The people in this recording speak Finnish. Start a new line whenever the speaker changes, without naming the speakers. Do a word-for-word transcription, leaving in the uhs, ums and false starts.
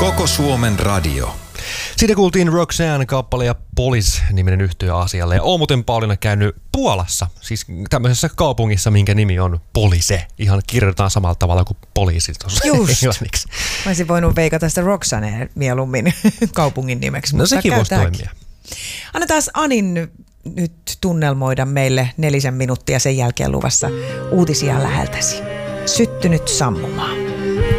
Koko Suomen radio.
Siitä kuultiin Roxanne-kappale ja Police-niminen yhtye asialle. Ja oon muuten Pauliina käynyt Puolassa, siis tämmöisessä kaupungissa, minkä nimi on Police. Ihan kirjoitetaan samalla tavalla kuin poliisi tuossa englanniksi.
Mä olisin voinut veikata sitä Roxanne mieluummin kaupungin nimeksi.
No sekin voisi toimia.
Annetaan Anin nyt tunnelmoida meille nelisen minuuttia, sen jälkeen luvassa uutisia läheltäsi. Syttynyt sammumaan.